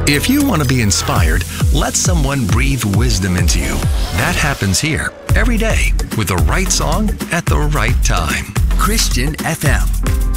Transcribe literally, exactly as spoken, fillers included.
If you want to be inspired, let someone breathe wisdom into you. That happens here every day with the right song at the right time. Christian F M.